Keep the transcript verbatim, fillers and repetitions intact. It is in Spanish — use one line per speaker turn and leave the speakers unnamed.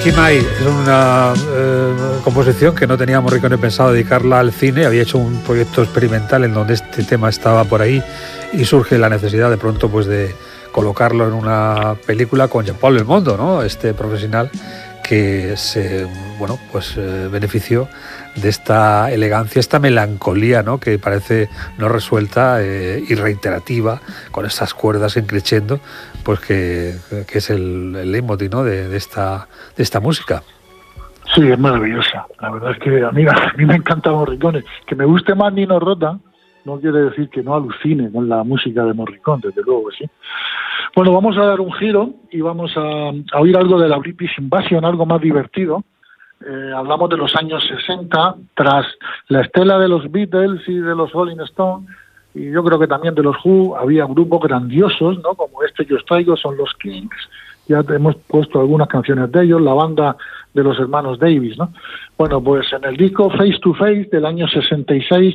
May es una eh, composición que no tenía Morricone pensado dedicarla al cine. Había hecho un proyecto experimental en donde este tema estaba por ahí y surge la necesidad de pronto pues de colocarlo en una película con Jean-Paul Belmondo, ¿no? Este profesional que se bueno pues eh, benefició de esta elegancia, esta melancolía, ¿no? Que parece no resuelta eh, y reiterativa, con estas cuerdas en crescendo, pues que, que es el, el leitmotiv, ¿no? de, de esta de esta música.
Sí, es maravillosa. La verdad es que a mí, a mí me encanta Morricone. Que me guste más Nino Rota no quiere decir que no alucine con la música de Morricone, desde luego que sí. Bueno, vamos a dar un giro y vamos a, a oír algo de la British Invasion, algo más divertido. Eh, hablamos de los años sesenta, tras la estela de los Beatles y de los Rolling Stones, y yo creo que también de los Who, había grupos grandiosos, ¿no? Como este que os traigo, son los Kings. Ya hemos puesto algunas canciones de ellos, la banda de los hermanos Davis, ¿no? Bueno, pues en el disco Face to Face del año sesenta y seis,